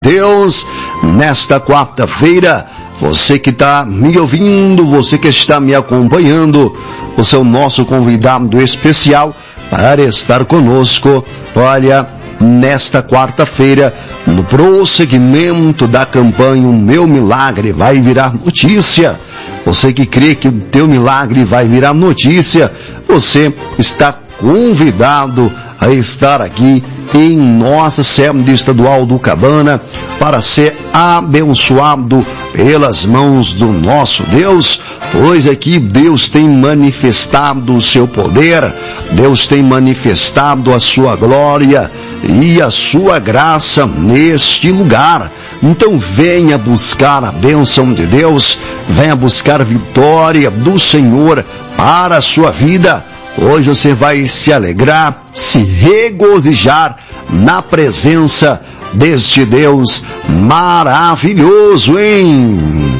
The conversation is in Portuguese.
Deus, nesta quarta-feira, você que está me ouvindo, você que está me acompanhando, você é o nosso convidado especial para estar conosco. Olha, nesta quarta-feira, no prosseguimento da campanha O Meu Milagre Vai Virar Notícia. Você que crê que o teu milagre vai virar notícia, você está convidado a estar aqui em nossa sede estadual do Cabana para ser abençoado pelas mãos do nosso Deus, pois aqui Deus tem manifestado o seu poder, Deus tem manifestado a sua glória e a sua graça neste lugar. Então venha buscar a bênção de Deus, venha buscar a vitória do Senhor para a sua vida. Hoje você vai se alegrar, se regozijar na presença deste Deus maravilhoso, hein?